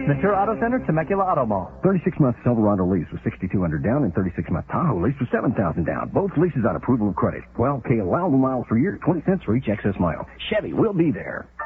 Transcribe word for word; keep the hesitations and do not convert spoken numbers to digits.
Ventura Auto Center, Temecula Auto Mall. thirty-six month Silverado lease with sixty-two hundred down and thirty-six month Tahoe lease with seven thousand down. Both leases on approval of credit. twelve K allowable miles per year, twenty cents for each excess mile. Chevy will be there.